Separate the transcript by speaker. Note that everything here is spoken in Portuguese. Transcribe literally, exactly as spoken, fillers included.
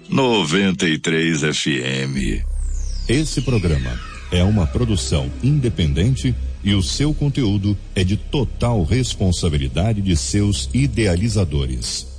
Speaker 1: noventa e três F M.
Speaker 2: Esse programa é uma produção independente e o seu conteúdo é de total responsabilidade de seus idealizadores.